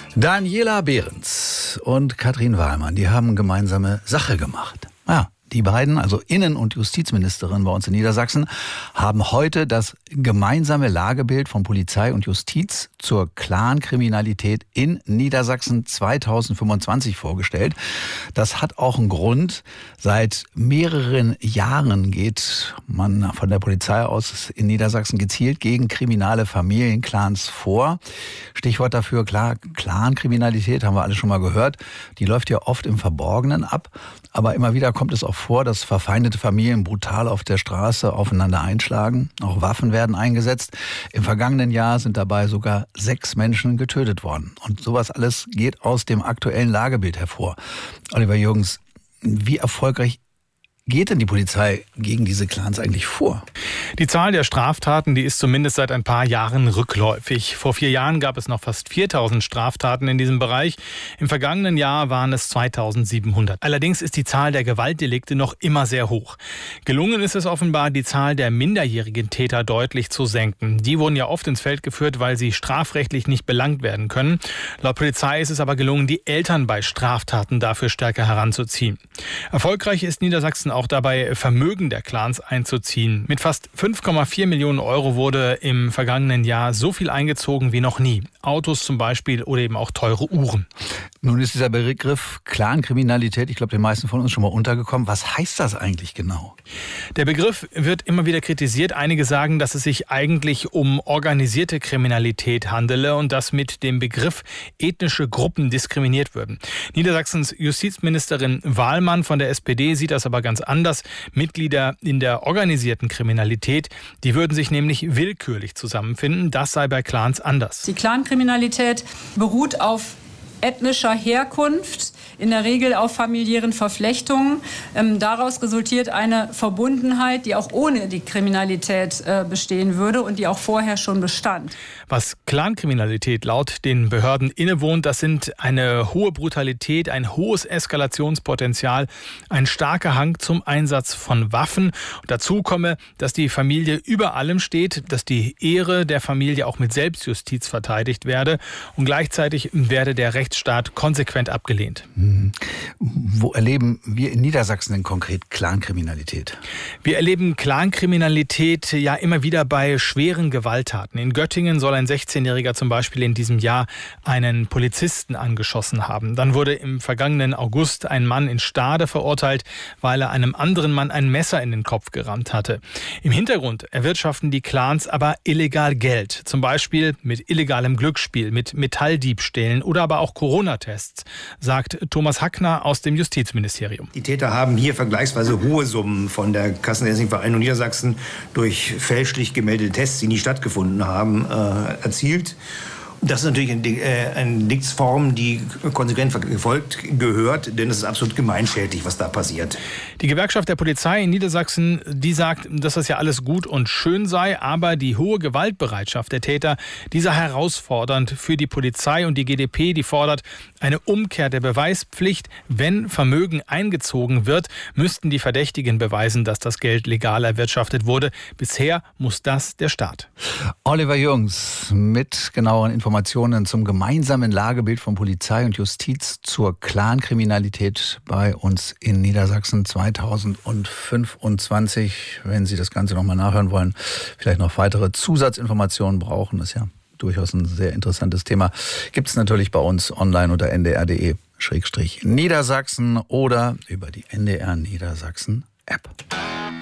Daniela Behrens und Katrin Wahlmann, die haben gemeinsame Sache gemacht. Ja, die beiden, also Innen- und Justizministerin bei uns in Niedersachsen, haben heute das gemeinsame Lagebild von Polizei und Justiz zur Clankriminalität in Niedersachsen 2025 vorgestellt. Das hat auch einen Grund. Seit mehreren Jahren geht man von der Polizei aus in Niedersachsen gezielt gegen kriminale Familienclans vor. Stichwort dafür, klar, Clankriminalität, haben wir alle schon mal gehört. Die läuft ja oft im Verborgenen ab. Aber immer wieder kommt es auch vor, dass verfeindete Familien brutal auf der Straße aufeinander einschlagen. Auch Waffen werden eingesetzt. Im vergangenen Jahr sind dabei sogar 6 Menschen getötet worden. Und sowas alles geht aus dem aktuellen Lagebild hervor. Oliver Jürgens, wie erfolgreich geht denn die Polizei gegen diese Clans eigentlich vor? Die Zahl der Straftaten, die ist zumindest seit ein paar Jahren rückläufig. Vor 4 Jahren gab es noch fast 4.000 Straftaten in diesem Bereich. Im vergangenen Jahr waren es 2.700. Allerdings ist die Zahl der Gewaltdelikte noch immer sehr hoch. Gelungen ist es offenbar, die Zahl der minderjährigen Täter deutlich zu senken. Die wurden ja oft ins Feld geführt, weil sie strafrechtlich nicht belangt werden können. Laut Polizei ist es aber gelungen, die Eltern bei Straftaten dafür stärker heranzuziehen. Erfolgreich ist Niedersachsen auch dabei, Vermögen der Clans einzuziehen. Mit fast 5,4 Millionen Euro wurde im vergangenen Jahr so viel eingezogen wie noch nie. Autos zum Beispiel oder eben auch teure Uhren. Nun ist dieser Begriff Clankriminalität, ich glaube, den meisten von uns schon mal untergekommen. Was heißt das eigentlich genau? Der Begriff wird immer wieder kritisiert. Einige sagen, dass es sich eigentlich um organisierte Kriminalität handele und dass mit dem Begriff ethnische Gruppen diskriminiert würden. Niedersachsens Justizministerin Wahlmann von der SPD sieht das aber ganz anders. Mitglieder in der organisierten Kriminalität, die würden sich nämlich willkürlich zusammenfinden. Das sei bei Clans anders. Die Clankriminalität beruht auf ethnischer Herkunft, in der Regel auf familiären Verflechtungen. Daraus resultiert eine Verbundenheit, die auch ohne die Kriminalität bestehen würde und die auch vorher schon bestand. Was Clankriminalität laut den Behörden innewohnt, das sind eine hohe Brutalität, ein hohes Eskalationspotenzial, ein starker Hang zum Einsatz von Waffen. Und dazu komme, dass die Familie über allem steht, dass die Ehre der Familie auch mit Selbstjustiz verteidigt werde und gleichzeitig werde der Rechtsstaat konsequent abgelehnt. Wo erleben wir in Niedersachsen denn konkret Clankriminalität? Wir erleben Clankriminalität ja immer wieder bei schweren Gewalttaten. In Göttingen soll ein 16-Jähriger zum Beispiel in diesem Jahr einen Polizisten angeschossen haben. Dann wurde im vergangenen August ein Mann in Stade verurteilt, weil er einem anderen Mann ein Messer in den Kopf gerammt hatte. Im Hintergrund erwirtschaften die Clans aber illegal Geld. Zum Beispiel mit illegalem Glücksspiel, mit Metalldiebstählen oder aber auch Corona-Tests, sagt Thomas Hackner aus dem Justizministerium. Die Täter haben hier vergleichsweise hohe Summen von der Kassenärztlichen Vereinigung Niedersachsen durch fälschlich gemeldete Tests, die nie stattgefunden haben, erzielt. Und das ist natürlich eine Deliktsform, die konsequent verfolgt gehört, denn es ist absolut gemeinschädlich, was da passiert. Die Gewerkschaft der Polizei in Niedersachsen, die sagt, dass das ja alles gut und schön sei, aber die hohe Gewaltbereitschaft der Täter, die sei herausfordernd für die Polizei, und die GdP, die fordert eine Umkehr der Beweispflicht. Wenn Vermögen eingezogen wird, müssten die Verdächtigen beweisen, dass das Geld legal erwirtschaftet wurde. Bisher muss das der Staat. Oliver Jürgens mit genaueren Informationen zum gemeinsamen Lagebild von Polizei und Justiz zur Clankriminalität bei uns in Niedersachsen 2025. Wenn Sie das Ganze nochmal nachhören wollen, vielleicht noch weitere Zusatzinformationen brauchen, ist ja durchaus ein sehr interessantes Thema, gibt es natürlich bei uns online unter ndr.de/Niedersachsen oder über die NDR Niedersachsen App.